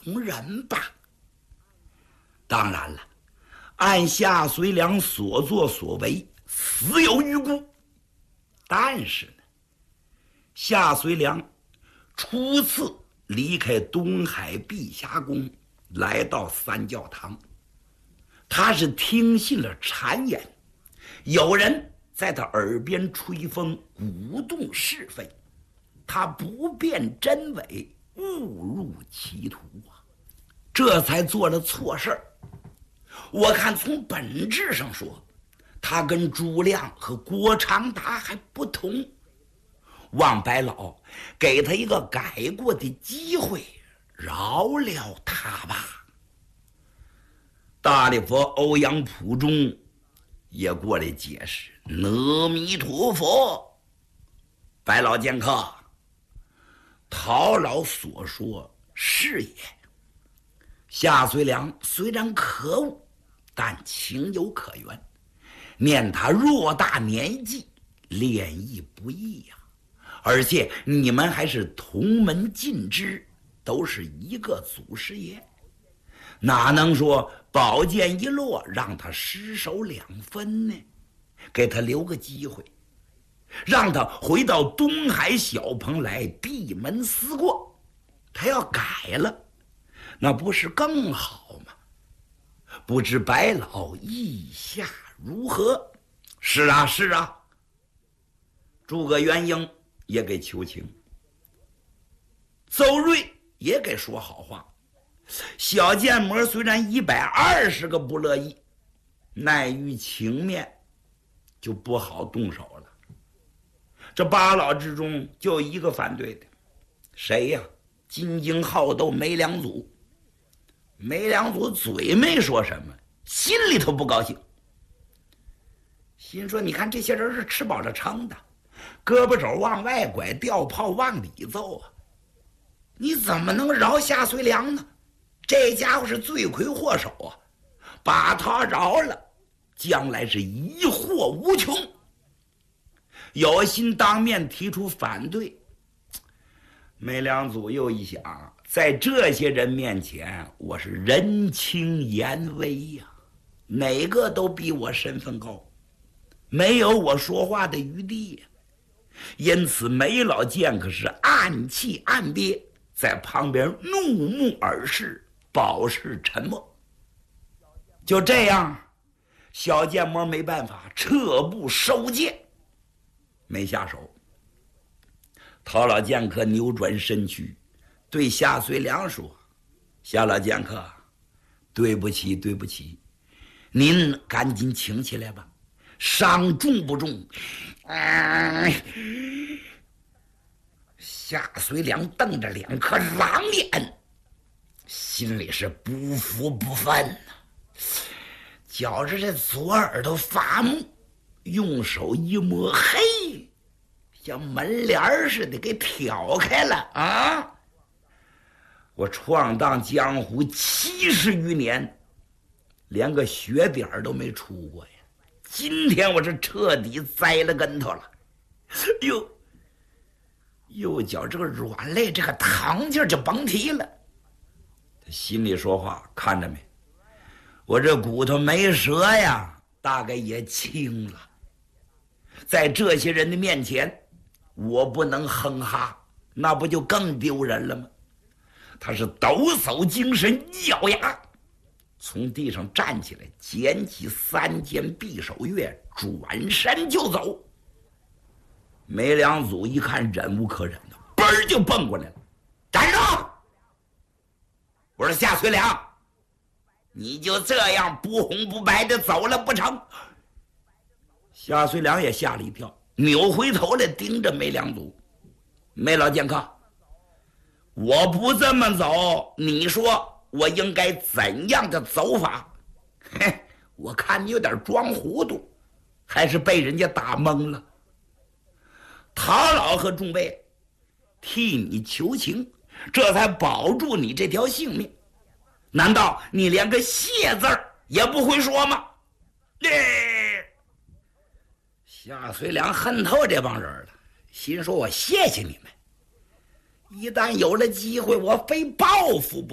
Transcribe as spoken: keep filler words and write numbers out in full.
从人吧。当然了，按夏遂良所作所为，死有余辜。但是呢，夏遂良初次离开东海碧霞宫，来到三教堂，他是听信了谗言，有人在他耳边吹风，鼓动是非，他不辨真伪，误入歧途啊，这才做了错事儿。我看从本质上说，他跟朱亮和郭长达还不同。望白老给他一个改过的机会，饶了他吧。大礼佛欧阳普中也过来解释：阿弥陀佛，白老剑客，陶老所说是也。夏遂良虽然可恶，但情有可原，念他偌大年纪，练艺不易呀、啊，而且你们还是同门近支，都是一个祖师爷，哪能说宝剑一落让他失手两分呢？给他留个机会，让他回到东海小棚来闭门思过，他要改了，那不是更好吗？不知白老意下如何？是啊是啊，诸葛元英也给求情，邹瑞也给说好话，小剑魔虽然一百二十个不乐意，奈于情面，就不好动手了。这八老之中就一个反对的，谁呀？金睛好斗梅良祖。梅良祖嘴没说什么，心里头不高兴，心说你看这些人是吃饱了撑的，胳膊肘往外拐，吊炮往里揍啊，你怎么能饶夏遂良呢？这家伙是罪魁祸首啊，把他饶了，将来是疑惑无穷。有心当面提出反对，梅良祖又一想，在这些人面前，我是人轻言微呀、啊，哪个都比我身份高，没有我说话的余地呀、啊。因此梅老剑可是暗气暗憋，在旁边怒目而视，保持沉默。就这样，小剑魔没办法，撤步收剑，没下手。陶老剑客扭转身躯，对夏遂良说：夏老剑客，对不起对不起，您赶紧请起来吧，伤重不重？嗯，夏遂良瞪着两颗狼眼，心里是不服不忿呐、啊，觉着这左耳朵发木，用手一摸，嘿，像门帘似的给挑开了啊！我闯荡江湖七十余年，连个血点都没出过呀！今天我是彻底栽了跟头了，右右脚这个软肋，这个疼劲就甭提了。他心里说话，看着没？我这骨头没折呀，大概也轻了。在这些人的面前，我不能哼哈，那不就更丢人了吗？他是抖擞精神，一咬牙，从地上站起来，捡起三尖匕首钺，转身就走。梅良祖一看忍无可忍的，嘣儿就蹦过来了，站住！我说夏遂良，你就这样不红不白的走了不成？夏遂良也吓了一跳，扭回头来盯着梅良祖。梅老剑客，我不这么走，你说我应该怎样的走法？嘿，我看你有点装糊涂，还是被人家打懵了。陶老和众位替你求情，这才保住你这条性命，难道你连个谢字儿也不会说吗？哎，夏遂良恨透这帮人了，心说我谢谢你们，一旦有了机会，我非报复不